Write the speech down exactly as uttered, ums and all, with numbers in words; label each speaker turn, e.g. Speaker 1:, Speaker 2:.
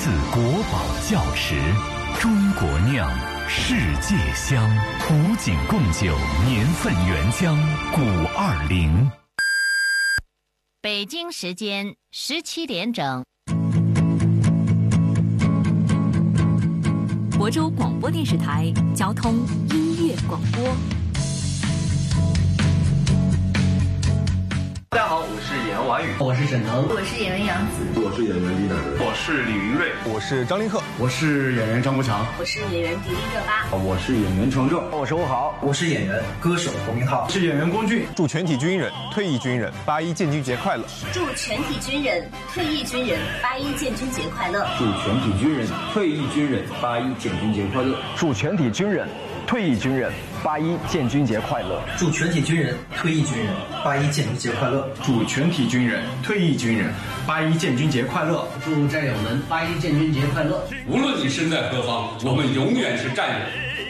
Speaker 1: 自国宝窖池，中国酿，世界香。古井贡酒年份原浆古二零。
Speaker 2: 北京时间十七点整。
Speaker 3: 亳州广播电视台交通音乐广播。
Speaker 4: 大家好，我是演员王宇，
Speaker 5: 我是沈腾，
Speaker 6: 我是演员杨紫，
Speaker 7: 我是演员李乃文，
Speaker 8: 我是李云瑞，
Speaker 9: 我是张凌赫，
Speaker 10: 我是演员张国强，
Speaker 11: 我是演员迪丽热巴，
Speaker 12: 我是演员程正，
Speaker 13: 我是吴豪，
Speaker 14: 我是演员歌手侯明昊，
Speaker 10: 是演员龚俊。
Speaker 9: 祝全体军人、退役军人八一建军节快乐！
Speaker 11: 祝全体军人、退役军人八一建军节快乐！
Speaker 12: 祝全体军人、退役军人八一建军节快乐！
Speaker 13: 祝全体军人、退役军人八一建军节快乐！
Speaker 14: 祝全体军人、退役军人八一建军节快乐！
Speaker 10: 祝全体军人、退役军人八一建军节快乐！
Speaker 5: 祝战友们八一建军节快乐！
Speaker 15: 无论你身在何方，我们永远是战友。